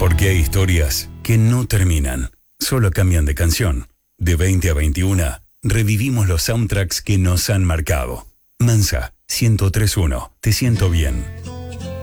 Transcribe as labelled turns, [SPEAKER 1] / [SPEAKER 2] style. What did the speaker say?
[SPEAKER 1] Porque hay historias que no terminan, solo cambian de canción. De 20 a 21, revivimos los soundtracks que nos han marcado. Mansa, 103.1, te siento bien.